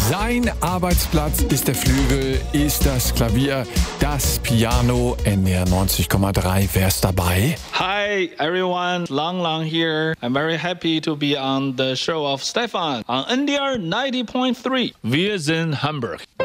Sein Arbeitsplatz ist der Flügel, ist das Klavier, das Piano. NDR 90,3. Wer ist dabei? Hi everyone, Lang here. I'm very happy to be on the show of Stefan on NDR 90.3. Wir sind Hamburg.